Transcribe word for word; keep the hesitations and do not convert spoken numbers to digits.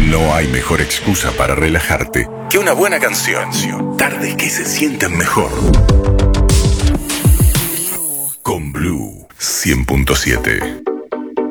No hay mejor excusa para relajarte que una buena canción. Tardes que se sienten mejor. Con Blue cien punto siete.